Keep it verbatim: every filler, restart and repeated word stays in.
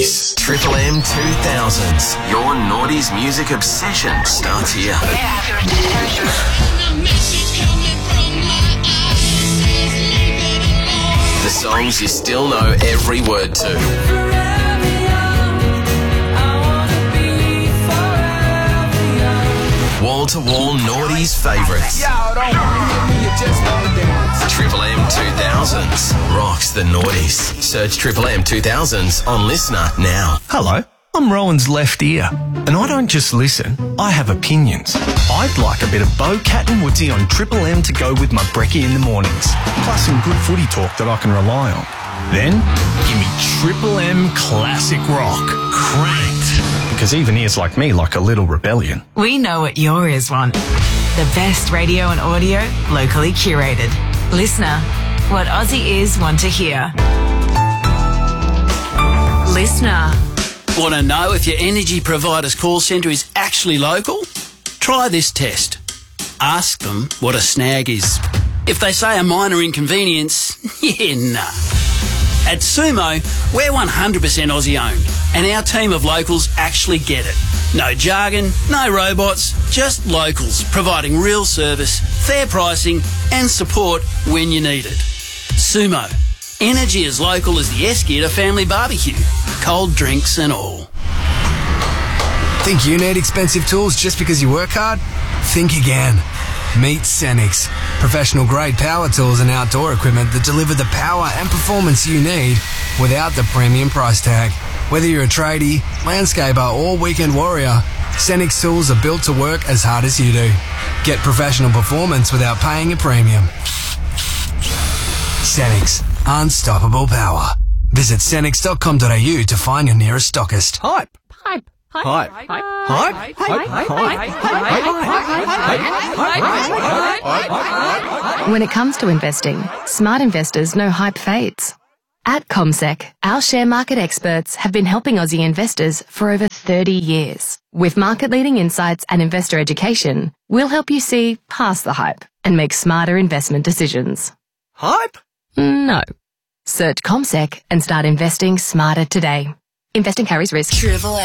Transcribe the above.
Triple M two thousands. Your noughties music obsession starts here. The songs you still know every word to. Wall-to-wall noughties favourites. Triple M two thousands rocks the noughties. Search Triple M two thousands on Listener now. Hello, I'm Rowan's left ear, and I don't just listen, I have opinions. I'd like a bit of Bo Cat and Woodsy on Triple M to go with my brekkie in the mornings, plus some good footy talk that I can rely on. Then, give me Triple M Classic Rock, cranked, because even ears like me like a little rebellion. We know what your ears want. The best radio and audio, locally curated. Listener, what Aussie ears want to hear. Listener. Want to know if your energy provider's call centre is actually local? Try this test. Ask them what a snag is. If they say a minor inconvenience, yeah, nah. At Sumo, we're one hundred percent Aussie owned, and our team of locals actually get it. No jargon, no robots, just locals providing real service, fair pricing and support when you need it. Sumo, energy as local as the Eskeeta family barbecue, cold drinks and all. Think you need expensive tools just because you work hard? Think again. Meet Cenix, professional grade power tools and outdoor equipment that deliver the power and performance you need without the premium price tag. Whether you're a tradie, landscaper or weekend warrior, Cenix tools are built to work as hard as you do. Get professional performance without paying a premium. Cenix, unstoppable power. Visit cenix dot com dot a u to find your nearest stockist. Hype. Hype. Hype. Hype. Hype. Hype. When it comes to investing, smart investors know hype fades. At CommSec, our share market experts have been helping Aussie investors for over thirty years. With market-leading insights and investor education, we'll help you see past the hype and make smarter investment decisions. Hype? No. Search CommSec and start investing smarter today. Investing carries risk. Triple